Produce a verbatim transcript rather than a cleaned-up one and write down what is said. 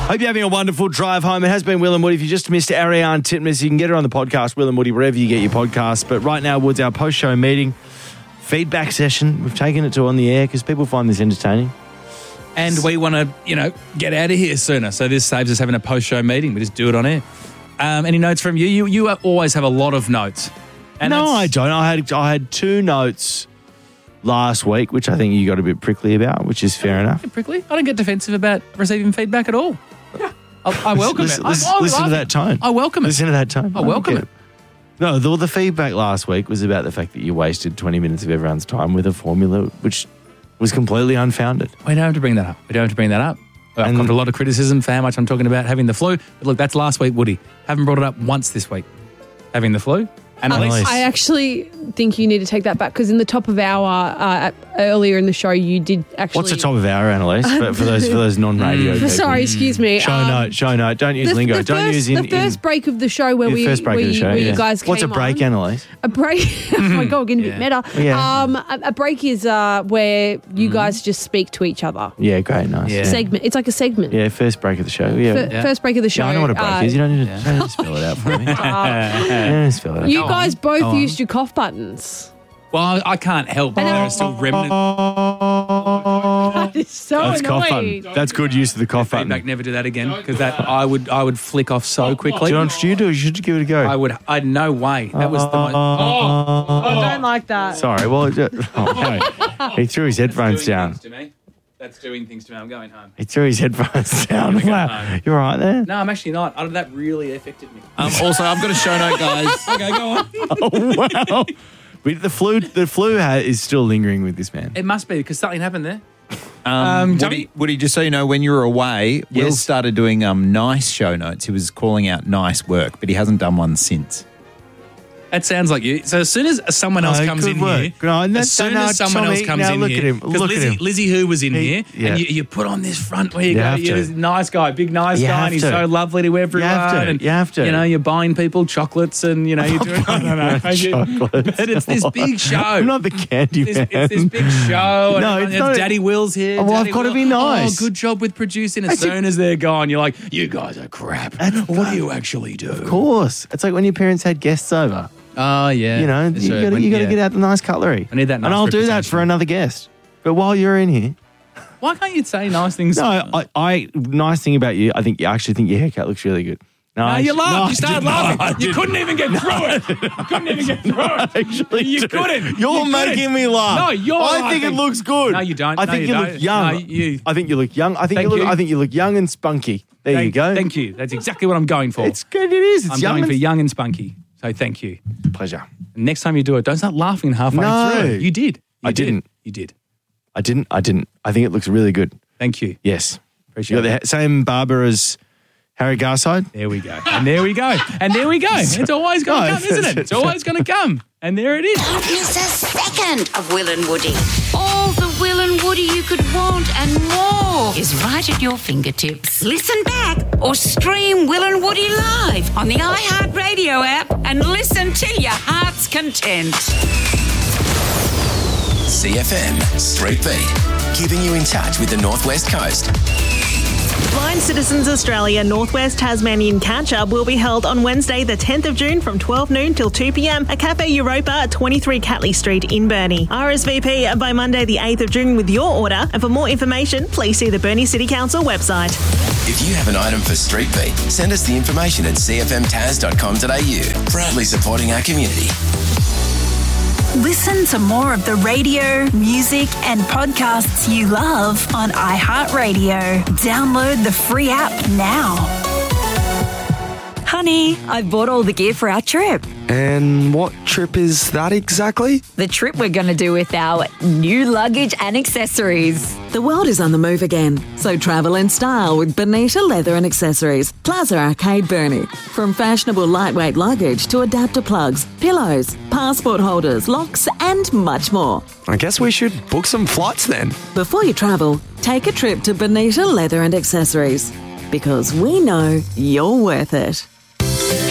Hope you're having a wonderful drive home. It has been Will and Woody. If you just missed Ariane Titmus, you can get her on the podcast, Will and Woody, wherever you get your podcasts. But right now, Wood's our post-show meeting, feedback session. We've taken it to on the air because people find this entertaining. And we want to, you know, get out of here sooner. So this saves us having a post-show meeting. We just do it on air. Um, any notes from you? You you always have a lot of notes. And no, I don't. I had I had two notes last week, which I think you got a bit prickly about, which is fair enough. Prickly? I don't get defensive about receiving feedback at all. I, I welcome listen, it. Listen, I, I listen to that tone. I welcome it. Listen to that tone. I welcome it. No, the, the feedback last week was about the fact that you wasted twenty minutes of everyone's time with a formula which was completely unfounded. We don't have to bring that up. We don't have to bring that up. I've got a lot of criticism for how much I'm talking about having the flu. But look, that's last week, Woody. Haven't brought it up once this week. Having the flu. Um, I actually think you need to take that back because in the top of our uh, earlier in the show, you did actually. What's the top of our, Annalise? For, for those for those non-radio people. Sorry, excuse me. Show um, note, show note. Don't use the, lingo. The Don't first, use in the first in, break of the show where the we first break where, of the show. where Yeah. you guys came What's a break, on. Annalise? A break. Oh my god, we're getting a bit meta. Yeah. Um, a, a break is uh, where you guys just speak to each other. Yeah, great, nice. Yeah. Segment. It's like a segment. Yeah, first break of the show. Yeah. F- Yeah. First break of the show. Yeah, I know what a break uh, is. You don't need to, don't need to spell it out for me. Yeah, spell it out. You guys both Go on. used your cough buttons. Well, I, I can't help but there are still remnants. That is so That's cough annoying. button. That's good use of the cough button. Feedback, never do that again because that I would I would flick off so quickly. Do you know what you do? You should give it a go. I would. I no way. That was the most. Oh, I don't like that. Sorry. Well, ju- oh, no. He threw his headphones down. To me. That's doing things to me. I'm going home. He threw his headphones down. I'm gonna go Wow. home. You're right there. No, I'm actually not. Oh, that really affected me. Um, also, I've got a show note, guys. Okay, go on. Oh, wow. But the flu, the flu ha- is still lingering with this man. It must be because something happened there. Um, Um, Woody, Woody, just so you know, when you were away, Will Yes. started doing um, nice show notes. He was calling out nice work, but he hasn't done one since. That sounds like you. So as soon as someone else Oh, comes good in work. here, No, and as that- soon no, as someone Tommy, else comes now in look here, at him, 'cause look at Lizzie, him. Lizzie Who was in He- here, yeah. and you, you put on this front where you, You go, have you're to. this nice guy, big nice You guy, have and he's to. so lovely to everyone. You have to. And, You have to. You know, you're buying people chocolates, and you know, you're doing. I don't know. Chocolates. But it's this big show. I'm not the candy It's, man. it's this big show. and No, everyone- it's not- Daddy Will's here. Oh, well, I've Daddy gotta Will. be nice. Oh, good job with producing. As That's soon as they're gone, you're like, you guys are crap. What do you actually do? Of course. It's like when your parents had guests over. Oh, yeah. You know, That's you right. got to When- you got to yeah. get out the nice cutlery. I need that nice And I'll do that reputation. for another guest. But while you're in here, Why can't you say nice things? no, I, I nice thing about you, I think I actually think your haircut looks really good. No, No, I you actually- laughed. no, you I started did not. laughing. I You did couldn't even get through it. You couldn't even get through it. Actually, You do. couldn't. You're You making couldn't. me laugh. No, you're I think it laughing. looks good. No, you don't. I No, think you you, don't. look young. No, you- I think you look young. I think Thank you look. you. I think you look young and spunky. There thank, you go. Thank you. That's exactly what I'm going for. It's good. It is. It's I'm young going and for young and spunky. So thank you. pleasure. And next time you do it, don't start laughing halfway No. through. You did. You I did. didn't. You did. I didn't. I didn't. I think it looks really good. Thank you. Yes. Appreciate You got the it. ha- same barber as Harry Garside. There we go. And there we go. And there we go. It's always going to No, come, isn't it? It's always going to come. And there it is. Don't miss a second of Will and Woody. All the Will and Woody you could want and more is right at your fingertips. Listen back or stream Will and Woody live on the iHeartRadio app and listen to your heart's content. C F M, Street Beat, keeping you in touch with the Northwest Coast. Blind Citizens Australia Northwest Tasmanian Catch-Up will be held on Wednesday the tenth of June from twelve noon till two p.m. at Cafe Europa at twenty-three Catley Street in Burnie. R S V P by Monday the eighth of June with your order, and for more information please see the Burnie City Council website. If you have an item for Street Beat, send us the information at c f m taz dot com dot a u. Proudly supporting our community. Listen to more of the radio, music, and podcasts you love on iHeartRadio. Download the free app now. Honey, I bought all the gear for our trip. And what trip is that exactly? The trip we're going to do with our new luggage and accessories. The world is on the move again, so travel in style with Bonita Leather and Accessories, Plaza Arcade Burnie. From fashionable lightweight luggage to adapter plugs, pillows, passport holders, locks, and much more. I guess we should book some flights then. Before you travel, take a trip to Bonita Leather and Accessories, because we know you're worth it.